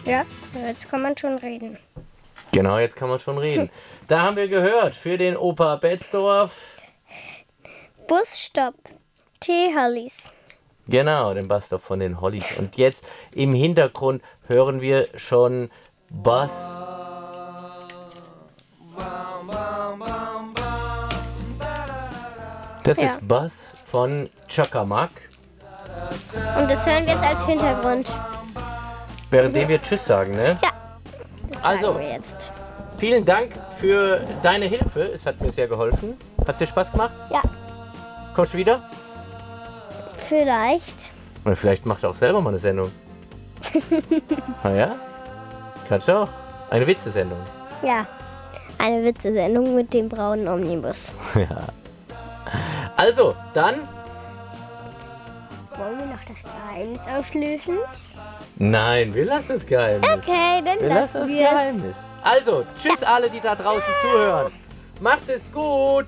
Ja, jetzt kann man schon reden. Genau, jetzt kann man schon reden. Da haben wir gehört, für den Opa Betzdorf. Busstopp. T-Hollies. Genau, den Busstop von den Hollies. Und jetzt im Hintergrund hören wir schon Bass. Das Ja. ist Bass von Chakamak. Und das hören wir jetzt als Hintergrund. Währenddem wir Tschüss sagen, ne? Ja, das sagen Also. wir jetzt. Vielen Dank für deine Hilfe. Es hat mir sehr geholfen. Hat es dir Spaß gemacht? Ja, Kommst du wieder? vielleicht. Oder vielleicht machst du auch selber mal eine Sendung. Na ja? Kannst du auch. Eine Witzesendung. Ja, eine Witzesendung mit dem braunen Omnibus. Ja. Also, dann. Wollen wir noch das Geheimnis auflösen? Nein, wir lassen es Geheimnis. Okay, dann Wir lassen lassen das wir es. Geheimnis. Also, tschüss alle, die da draußen zuhören. Macht es gut.